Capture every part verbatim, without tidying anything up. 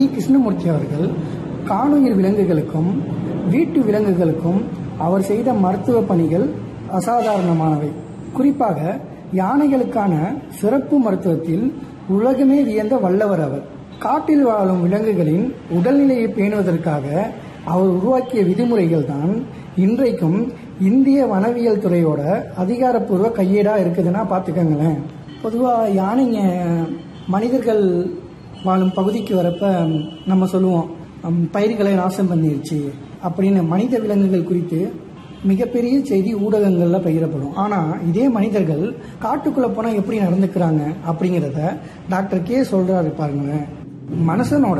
We. Krishnamurthy அவர்கள் காணுயிர் விலங்குகளுக்கும் வீட்டு விலங்குகளுக்கும் அவர் செய்த மருத்துவ பணிகள் அசாதாரணமானவை. குறிப்பாக யானைகளுக்கான சிறப்பு மருத்துவத்தில் உலகமே வியந்த வல்லவர் அவர். காட்டில் வாழும் விலங்குகளின் உடல்நிலையை பேணுவதற்காக அவர் உருவாக்கிய விதிமுறைகள் தான் இன்றைக்கும் இந்திய வனவியல் துறையோட அதிகாரப்பூர்வ கையேடா இருக்குதுன்னா பாத்துக்கங்களேன். பொதுவாக யானைங்க மனிதர்கள் வாழும் பகுதிக்கு வரப்ப நம்ம சொல்லுவோம் பயிர்களை நாசம் பண்ணிருச்சு அப்படின்னு. மனித விலங்குகள் குறித்து மிகப்பெரிய செய்தி ஊடகங்கள்ல பகிரப்படும். ஆனா இதே மனிதர்கள் காட்டுக்குள்ள போனா எப்படி நடந்துக்கிறாங்க அப்படிங்கறத டாக்டர் கே சொல்றாரு பாருங்க. மனுஷனோட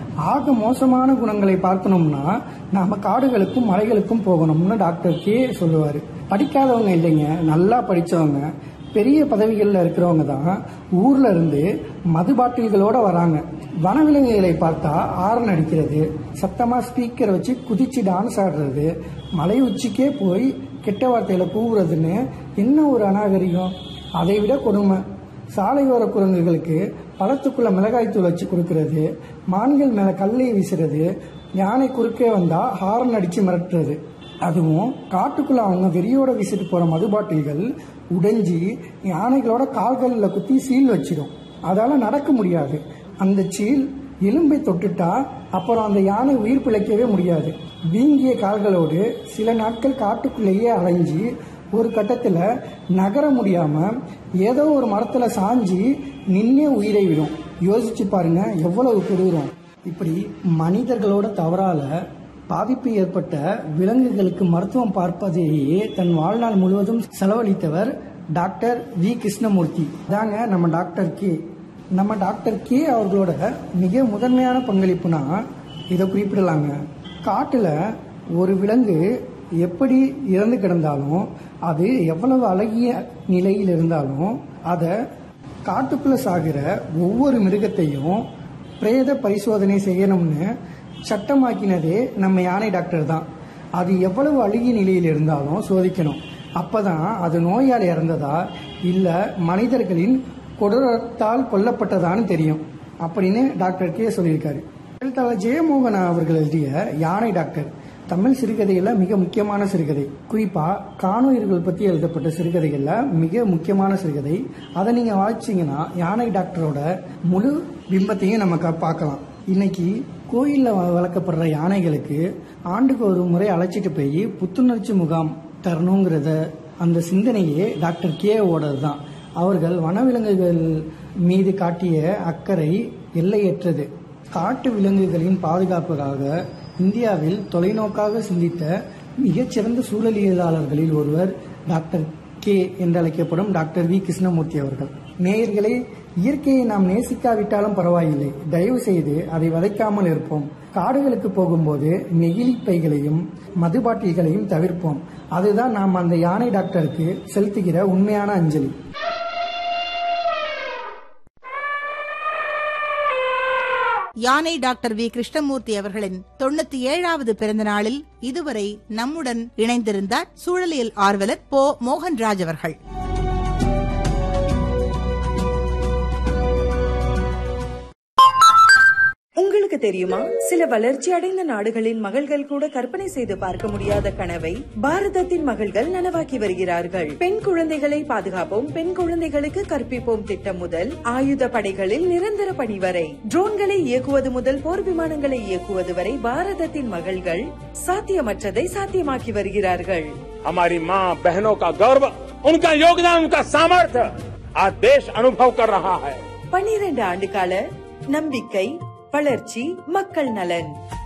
ஆக மோசமான குணங்களை பார்க்கணும்னா நாம காடுகளுக்கும் மலைகளுக்கும் போகணும்னு டாக்டர் கே சொல்லுவாரு. படிக்காதவங்க இல்லைங்க, நல்லா படிச்சவங்க பெரிய பதவிகள்ல இருக்கிறவங்க தான் ஊர்ல இருந்து மது பாட்டில்களோட வராங்க. வனவிலங்குகளை பார்த்தா ஆரன் அடிக்கிறது, சத்தமா ஸ்பீக்கர் வச்சு குதிச்சு டான்ஸ் ஆடுறது, மலை உச்சிக்கே போய் கெட்ட வார்த்தையில கூவுறதுன்னு என்ன ஒரு அநாகரிகம். அதை விட கொடுமை சாலையோர குரங்குகளுக்கு பழத்துக்குள்ள மிளகாய் தூள் வச்சு கொடுக்கறது, மான்கள் மேல கல்லை வீசுறது, யானை குறுக்கே வந்தா ஹாரன் அடிச்சு மிரட்டுறது. அதுவும் காட்டுக்குள்ள அவங்க வெறியோட வீசிட்டு போற மதுபாட்டில்கள் உடைஞ்சி யானைகளோட கால்களில் குத்தி சீல் வச்சிடும். அதால நடக்க முடியாது. அந்த சீல் எலும்பை தொட்டுட்டா அப்புறம் அந்த யானை உயிர் பிழைக்கவே முடியாது. வீங்கிய கால்களோடு சில நாட்கள் காட்டுக்குள்ளேயே அலைஞ்சி ஒரு கட்டத்துல நகர முடியாம ஏதோ ஒரு மரத்துல சாஞ்சி நின்னே உயிரை விடும். யோசிச்சு பாருங்க எவ்வளவு கொடூரம். இப்படி மனிதர்களோட தவறால பாதிப்பு ஏற்பட்ட விலங்குகளுக்கு மருத்துவம் பார்ப்பதையே தன் வாழ்நாள் முழுவதும் செலவழித்தவர் டாக்டர் வி. கிருஷ்ணமூர்த்தி தாங்க நம்ம டாக்டர் கே. நம்ம டாக்டர் கே அவர்களோட மிக முதன்மையான பங்களிப்புனா இதை குறிப்பிடலாங்க. காட்டுல ஒரு விலங்கு எப்படி இறந்து கிடந்தாலும், அது எவ்வளவு அழகிய நிலையில் இருந்தாலும், அதை காட்டுக்குள்ள சாகிற ஒவ்வொரு மிருகத்தையும் பிரேத பரிசோதனை செய்யணும்னு சட்டமாக்கினதே நம்ம யானை டாக்டர் தான். அது எவ்வளவு அழுகிய நிலையில் இருந்தாலும் சோதிக்கணும். அப்பதான் அது நோயால் இறந்ததா இல்ல மனிதர்களின் கொடூரத்தால் கொல்லப்பட்டதான்னு தெரியும் அப்படின்னு டாக்டர் கே சொல்லியிருக்காரு. எழுத்தாளர் ஜெயமோகன் அவர்கள் எழுதிய யானை டாக்டர் தமிழ் சிறுகதையில மிக முக்கியமான சிறுகதை. குறிப்பா காணுயிர்கள் பத்தி எழுதப்பட்ட சிறுகதைகள்ல மிக முக்கியமான சிறுகதை. அதை நீங்க வாசிச்சீங்கன்னா யானை டாக்டரோட முழு பிம்பத்தையும் நம்ம பார்க்கலாம். இன்னைக்கு கோயில்ல வளர்க்கப்படுற யானைகளுக்கு ஆண்டுக்கு ஒரு முறை அழைச்சிட்டு போய் புத்துணர்ச்சி முகாம் தரணுங்கிறத அந்த சிந்தனையே டாக்டர் கே ஓடது தான். அவர்கள் வனவிலங்குகள் மீது காட்டிய அக்கறை எல்லையற்றது. காட்டு விலங்குகளின் பாதுகாப்புக்காக இந்தியாவில் தொலைநோக்காக சிந்தித்த மிகச்சிறந்த சூழலியலாளர்களில் ஒருவர் டாக்டர் கே என்றழைக்கப்படும் டாக்டர் வி. கிருஷ்ணமூர்த்தி அவர்கள். நேயர்களே, இயற்கையை நாம் நேசிக்காவிட்டாலும் பரவாயில்லை, தயவு செய்து அதை வதைக்காமல் இருப்போம். காடுகளுக்கு போகும்போது நெகிழி பைகளையும் மதுபாட்டில்களையும் தவிர்ப்போம். அதுதான் நாம் அந்த யானை டாக்டருக்கு செலுத்துகிற உண்மையான அஞ்சலி. யானை டாக்டர் வி. கிருஷ்ணமூர்த்தி அவர்களின் தொண்ணூத்தி ஏழாவது பிறந்த நாளில் இதுவரை நம்முடன் இணைந்திருந்தார் சூழலியல் ஆர்வலர் போ. மோகன்ராஜ் அவர்கள். உங்களுக்கு தெரியுமா, சில வளர்ச்சி அடைந்த நாடுகளின் மகள்கள் கூட கற்பனை செய்து பார்க்க முடியாத கனவை பாரதத்தின் மகள்கள் நனவாக்கி வருகிறார்கள். பெண் குழந்தைகளை பாதுகாப்போம், பெண் குழந்தைகளுக்கு கற்பிப்போம் திட்டம் முதல் ஆயுத படைகளில் நிரந்தர பணி வரை, ட்ரோன்களை இயக்குவது முதல் போர் விமானங்களை இயக்குவது வரை பாரதத்தின் மகள்கள் சாத்தியமற்றதை சாத்தியமாக்கி வருகிறார்கள். हमारी माँ बहनों का गौरव, उनका योगदान, उनका सामर्थ्य आज देश अनुभव कर रहा है. பன்னிரண்டு ஆண்டு கால நம்பிக்கை, வளர்ச்சி, மக்கள் நலன்.